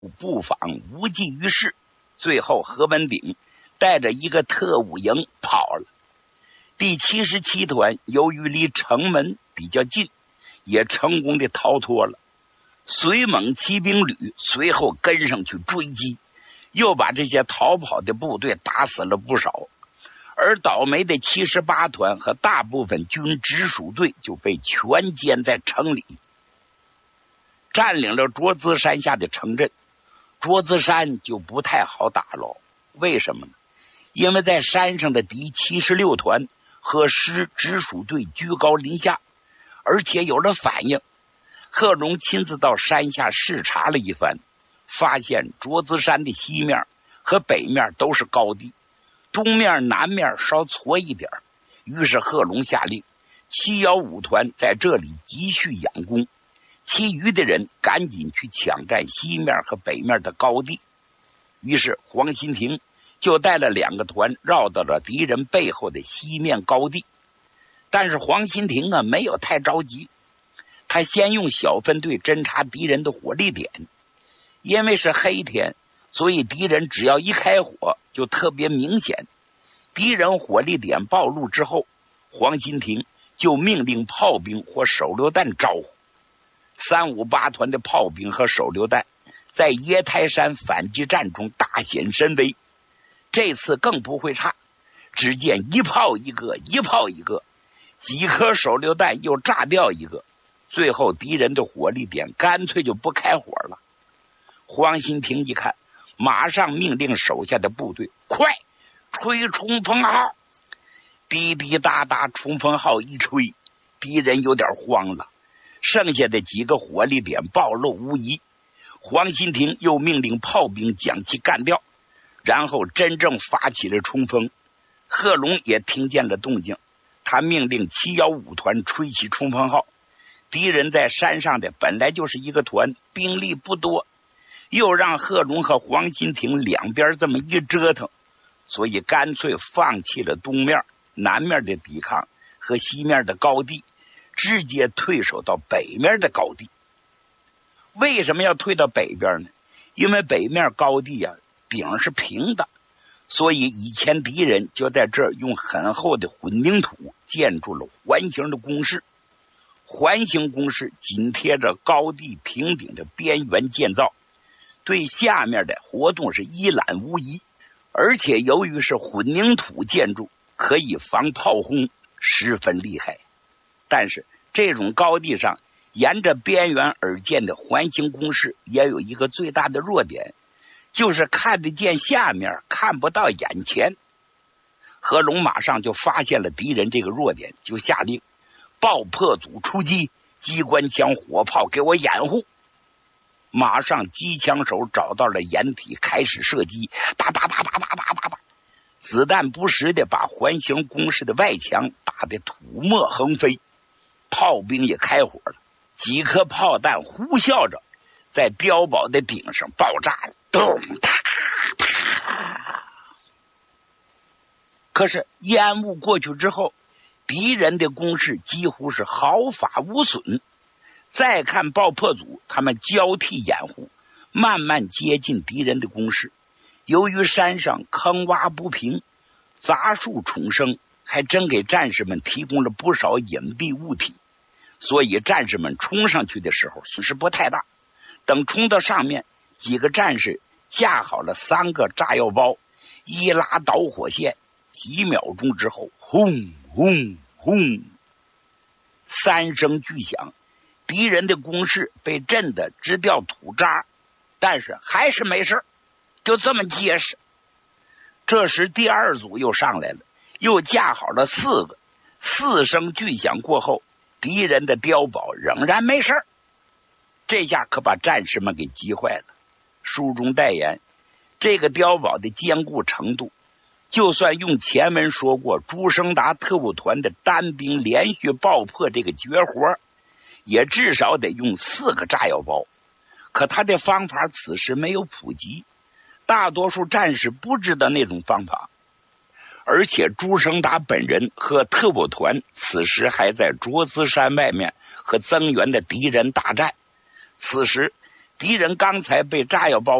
布防无济于事。最后何文鼎带着一个特务营跑了。第77团由于离城门比较近，也成功的逃脱了。绥蒙骑兵旅随后跟上去追击，又把这些逃跑的部队打死了不少。而倒霉的78团和大部分军直属队就被全歼在城里。占领了卓资山下的城镇，卓资山就不太好打了。为什么呢？因为在山上的敌76团和师直属队居高临下，而且有了反应。贺龙亲自到山下视察了一番，发现卓资山的西面和北面都是高地，东面南面稍矬一点。于是贺龙下令715团在这里继续养攻，其余的人赶紧去抢占西面和北面的高地。于是黄新亭就带了2个团绕到了敌人背后的西面高地。但是黄新亭没有太着急，他先用小分队侦察敌人的火力点。因为是黑天，所以敌人只要一开火就特别明显。敌人火力点暴露之后，黄新亭就命令炮兵或手榴弹招呼。358团的炮兵和手榴弹在椰台山反击战中大显神威，这次更不会差。只见一炮一个，一炮一个，几颗手榴弹又炸掉一个，最后敌人的火力点干脆就不开火了。黄新亭一看，马上命令手下的部队快吹冲锋号。滴滴答答，冲锋号一吹，敌人有点慌了，剩下的几个火力点暴露无遗。黄新亭又命令炮兵将其干掉，然后真正发起了冲锋。贺龙也听见了动静，他命令715团吹起冲锋号。敌人在山上的本来就是一个团，兵力不多，又让贺龙和黄新亭两边这么一折腾，所以干脆放弃了东面南面的抵抗和西面的高地，直接退守到北面的高地。为什么要退到北边呢？因为北面高地顶是平的，所以以前敌人就在这儿用很厚的混凝土建筑了环形的工事。环形工事紧贴着高地平顶的边缘建造，对下面的活动是一览无遗。而且由于是混凝土建筑，可以防炮轰，十分厉害。但是这种高地上沿着边缘而建的环形工事也有一个最大的弱点，就是看得见下面，看不到眼前。何龙马上就发现了敌人这个弱点，就下令爆破组出击，机关枪火炮给我掩护。马上机枪手找到了掩体，开始射击，哒哒哒哒哒哒哒哒，子弹不时的把环形工事的外墙打得土沫横飞。炮兵也开火了，几颗炮弹呼啸着在碉堡的顶上爆炸了，咚哒哒。可是烟雾过去之后，敌人的攻势几乎是毫发无损。再看爆破组，他们交替掩护，慢慢接近敌人的攻势。由于山上坑洼不平，杂树丛生，还真给战士们提供了不少隐蔽物体，所以战士们冲上去的时候损失不太大。等冲到上面，几个战士架好了3个炸药包，一拉导火线，几秒钟之后，轰轰轰，3声巨响，敌人的攻势被震得直掉土渣，但是还是没事，就这么结实。这时第2组又上来了，又架好了4个，4声巨响过后，敌人的碉堡仍然没事。这下可把战士们给急坏了。书中代言，这个碉堡的坚固程度，就算用前文说过朱生达特务团的单兵连续爆破这个绝活，也至少得用4个炸药包。可他的方法此时没有普及，大多数战士不知道那种方法。而且朱生达本人和特务团此时还在卓资山外面和增援的敌人大战。此时敌人刚才被炸药包